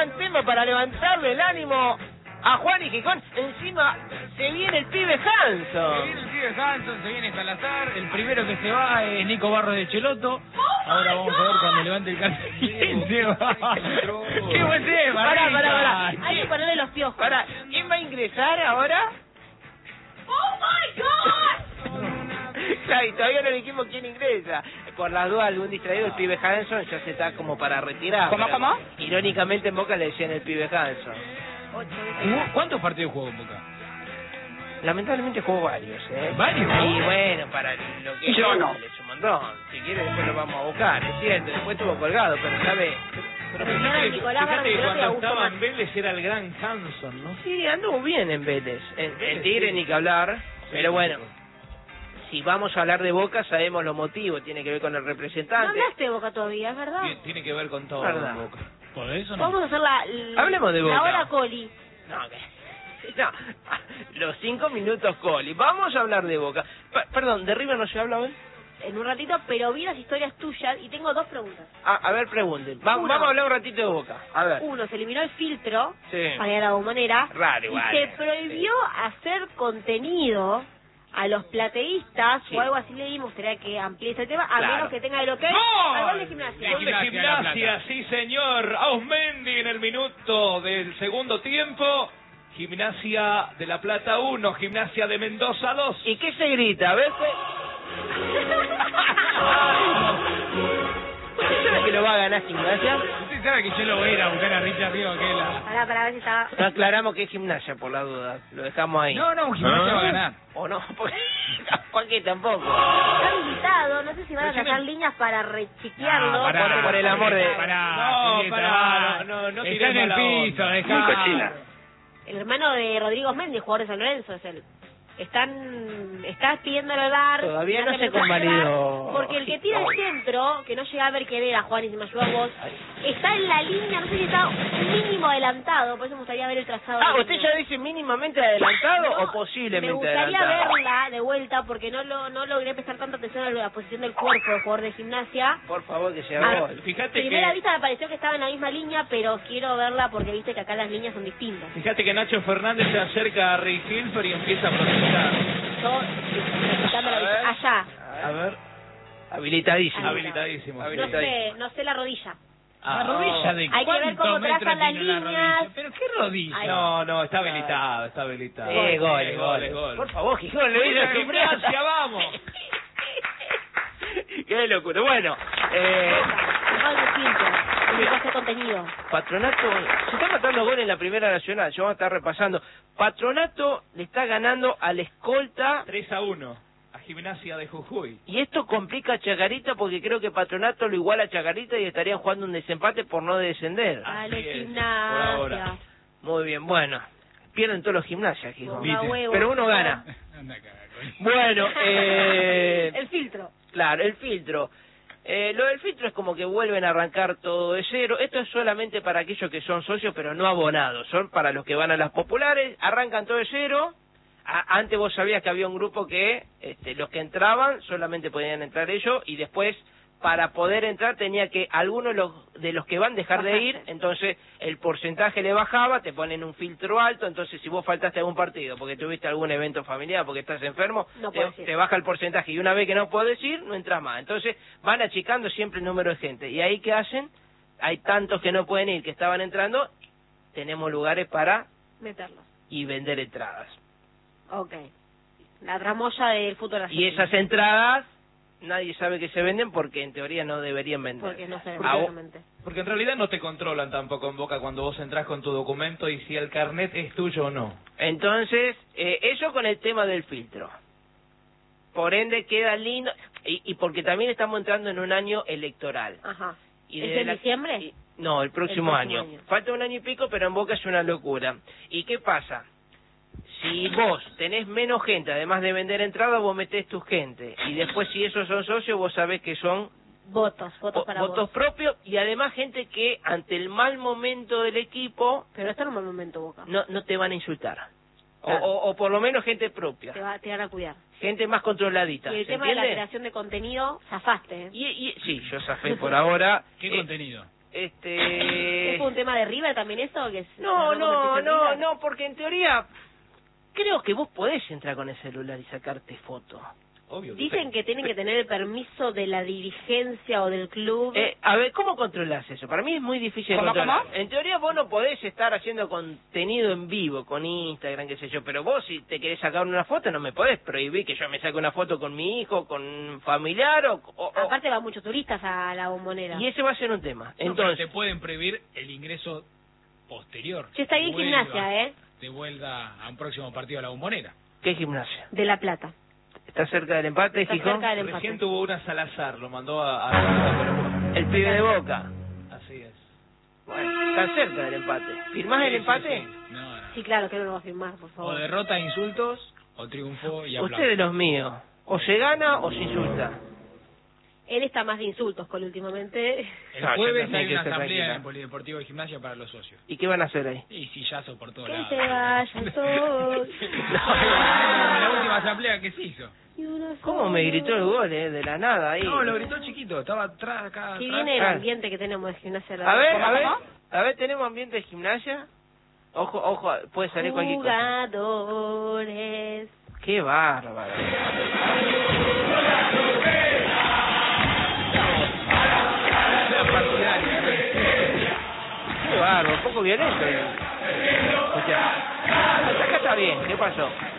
gran tema para levantarle el ánimo a Juan y Gijón. Encima se viene el pibe Hanson. Se viene el pibe Hanson, se viene Salazar. El primero que se va es Nico Barros de Cheloto. Ahora vamos a ver cuando levante el cartel. ¿Quién se va? ¡Qué buen tema! Pará. Hay que ponerle los piojos. Pará, ¿quién va a ingresar ahora? ¡Oh, my God! Claro, y todavía no dijimos quién ingresa. Por las dudas, algún distraído, el pibe Hanson ya se está como para retirar. ¿Cómo? Irónicamente en Boca le decían el pibe Hanson. ¿Cuántos partidos jugó en Boca? Lamentablemente jugó varios, ¿Varios? Y bueno, para lo que Yo no. es un montón. Si quiere después lo vamos a buscar, es cierto. Después estuvo colgado, pero sabe... Pero Nicolás fíjate que Barros cuando Augusto estaba Mar- en Vélez era el gran Hanson, ¿no? Sí, anduvo bien en Vélez. En Tigre sí. ni que hablar, pero sí, bueno. sí. Si vamos a hablar de Boca, sabemos los motivos. Tiene que ver con el No representante. hablaste de Boca todavía, ¿es verdad? Tiene que ver con todo Verdad. en Boca. Por eso no. Vamos a hacer la Hablemos de Boca. La hora Coli. No, no, los 5 minutos Coli. Vamos a hablar de Boca. Perdón, ¿de River no se habla hoy? En un ratito, pero vi las historias tuyas y tengo dos preguntas. A ver, pregunten. Uno. Vamos a hablar un ratito de Boca. A ver. Uno, se eliminó el filtro Sí. para ir a la bombonera. Raro Y igual. se prohibió hacer contenido a los plateístas Sí. o algo así. Le gustaría que amplíe este tema, a Claro. menos que tenga el ok al gol de Gimnasia. Gol de Gimnasia, sí señor. Ausmendi en el minuto del segundo tiempo. Gimnasia de La Plata 1, Gimnasia de Mendoza 2. ¿Y qué se grita? A ver, ¿usted sabe que lo va a ganar Gimnasia? Usted sabe que yo lo voy a ir a buscar a Richard Río que la... Para ver si está... No aclaramos que es Gimnasia, por la duda. Lo dejamos ahí. No, Gimnasia va a ganar. ¿O no? Porque Juan que tampoco. Está habilitado, no sé si van a Recién sacar em- líneas para rechiquearlo. por el amor de... No, está en el piso, dejá. El hermano de Rodrigo Méndez, jugador de San Lorenzo, es él. Está pidiendo el VAR. Todavía no se convalidó. Porque el que tira el centro, que no llega a ver qué era, Juan, y se me ayuda vos, está en la línea, no sé si está mínimo adelantado, por eso me gustaría ver el trazado. Ah, ¿usted ya dice mínimamente adelantado No, o posiblemente me gustaría adelantado? verla de vuelta porque no logré prestar tanta atención a la posición del cuerpo del jugador de Gimnasia. Por favor, que sea Ah, gol. Fíjate Primera que... vista me pareció que estaba en la misma línea, pero quiero verla porque viste que acá las líneas son distintas. Fíjate que Nacho Fernández se acerca a Rick Hilfer y empieza a protestar. Yo, necesitando la A ver. allá. A ver, Habilitadísimo. habilitadísimo. No sé la rodilla. ¿La rodilla de Hay que ver cuántos cómo metros trazan las tiene la líneas. rodilla? ¿Pero qué rodilla? Ay. No, está habilitado, está habilitado. Gol. Por favor, Gijón, le ¡Gol dice de a Gimnasia, vamos! Qué locura. Bueno, Igual de filtro, el que hace contenido. Patronato, se está matando gol en la Primera Nacional, yo voy a estar repasando. Patronato le está ganando al escolta 3-1 a Gimnasia de Jujuy. y esto complica a Chacarita porque creo que Patronato lo iguala a Chacarita y estarían jugando un desempate por no descender. Dale, es, por Gimnasia. ahora. Muy bien, bueno, pierden todos los Gimnasias, Gijón. Boca huevo. Pero uno gana. Bueno, El filtro. claro, el filtro. Lo del filtro es como que vuelven a arrancar todo de cero. Esto es solamente para aquellos que son socios pero no abonados. Son para los que van a las populares, arrancan todo de cero. Antes vos sabías que había un grupo que los que entraban solamente podían entrar ellos y después para poder entrar tenía que algunos de los que van dejar de ir, entonces el porcentaje le bajaba, te ponen un filtro alto, entonces si vos faltaste a algún partido porque tuviste algún evento familiar, porque estás enfermo, No podés ir. te baja el porcentaje y una vez que no podés ir, no entras más. Entonces van achicando siempre el número de gente. ¿Y ahí qué hacen? Hay tantos que no pueden ir, que estaban entrando, tenemos lugares para Meterlos. y vender entradas. Ok. La tramoya del fútbol Y argentino. esas entradas nadie sabe que se venden porque en teoría no deberían vender. Porque no sé, Ah, realmente. Porque en realidad no te controlan tampoco en Boca cuando vos entras con tu documento y si el carnet es tuyo o no. Entonces, eso con el tema del filtro. Por ende queda lindo, y porque también estamos entrando en un año electoral. Ajá. Y ¿Es desde en la- diciembre? No, el próximo próximo año. año. Falta un año y pico, pero en Boca es una locura. ¿Y qué pasa? Si vos tenés menos gente, además de vender entradas, vos metés tu gente. Y después si esos son socios, vos sabés que son Votos para votos vos. propios y además gente que ante el mal momento del equipo Pero esto no es un momento, Boca. no te van a insultar. Claro. O por lo menos gente propia. Te van a cuidar. Gente más controladita. Y el ¿se tema de la entiende? creación de contenido, zafaste, ¿eh? Sí, yo zafé por ahora. ¿Qué contenido? Eso por un tema de River también esto? Que No, porque en teoría creo que vos podés entrar con el celular y sacarte foto. Obvio. Dicen que tienen que tener el permiso de la dirigencia o del club. A ver, ¿cómo controlás eso? Para mí es muy difícil de controlar. En teoría vos no podés estar haciendo contenido en vivo con Instagram, qué sé yo, pero vos si te querés sacar una foto no me podés prohibir que yo me saque una foto con mi hijo, con un familiar Aparte van muchos turistas a la Bombonera. Y ese va a ser un tema. No, Entonces, pero te pueden prohibir el ingreso posterior. Yo está ahí en Gimnasia, De vuelta a un próximo partido a la Bombonera. ¿qué Gimnasia? De La Plata. ¿Está cerca del empate, Está Gijón? cerca del empate. Recién tuvo una Salazar, lo mandó a El pibe de Boca. Así es. Bueno, está cerca del empate. ¿Firmás el empate? Sí. No. Sí, claro, que no lo va a firmar, por O favor. derrota, insultos, o triunfo y aplausos. Usted de los míos. O se gana o se insulta. Él está más de insultos con últimamente. El No, yo jueves también hay quiero una ser asamblea en tranquila. el Polideportivo de Gimnasia para los socios. ¿Y qué van a hacer ahí? Y sillazo por todos Que lados. se vayan todos. La última asamblea que se hizo. Y uno ¿Cómo solo. me gritó el gol, de la nada ahí? No, lo gritó chiquito, estaba atrás acá. Qué atrás. viene el Ah. ambiente que tenemos de Gimnasia. A ver, ¿tenemos ambiente de gimnasia? Ojo, puede salir cualquier cosa. Jugadores. ¡Qué bárbaro! ¡Qué bárbaro! Un poco violento. Escuchá. Acá está bien, ¿qué pasó?